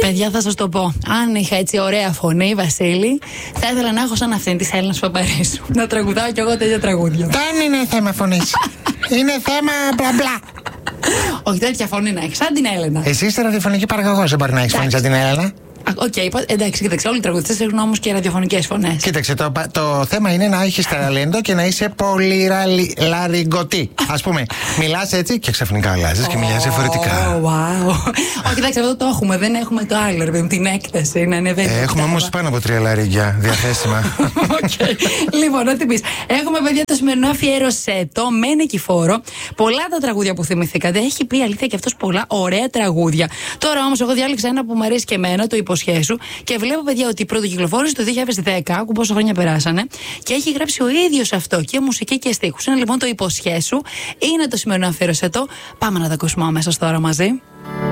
παιδιά, θα σας το πω. Αν είχα έτσι ωραία φωνή, Βασίλη, θα ήθελα να έχω σαν αυτήν της Έλληνας Παπαρίσου. Να τραγουδάω κι εγώ τέτοια τραγούδια. Δεν είναι θέμα φωνής. Είναι θέμα μπλα μπλα. Όχι, τέτοια φωνή να έχει, σαν την Έλενα. Εσύ είσαι ραδιοφωνική παραγωγός, δεν μπορεί να έχει φωνή σαν την Έλενα. Εντάξει, κοίταξε, όλοι οι τραγουδιστές έχουν όμως και ραδιοφωνικές φωνές. Κοίταξε, το θέμα είναι να έχεις ταλέντο και να είσαι πολύ λαριγκωτή. Ας πούμε, μιλάς έτσι και ξαφνικά αλλάζεις και μιλάς διαφορετικά. Wow. Όχι, εντάξει, αυτό το έχουμε. Δεν έχουμε το άλλο, ρε παιδί, την έκταση να ανεβαίνει. Έχουμε όμως πάνω από 3 λαρίγια διαθέσιμα. Λοιπόν, ό,τι πεις. Έχουμε, παιδιά, το σημερινό αφιέρωσέτο με Νικηφόρο. Πολλά τα τραγούδια που θυμηθήκατε. Έχει πει αλήθεια και αυτός πολλά ωραία τραγούδια. Τώρα όμως, εγώ διάλεξα ένα που μου αρέσει και εμένα, το Υποσχέσου. Και βλέπω, παιδιά, ότι πρωτοκυκλοφόρησε το 2010, άκου πόσα χρόνια περάσανε. Και έχει γράψει ο ίδιος αυτό, και μουσική και στίχους. Είναι λοιπόν το Υποσχέσου. Είναι το σημερινό αφιέρωσέτο. Πάμε να τα ακούσουμε αμέσως τώρα μαζί.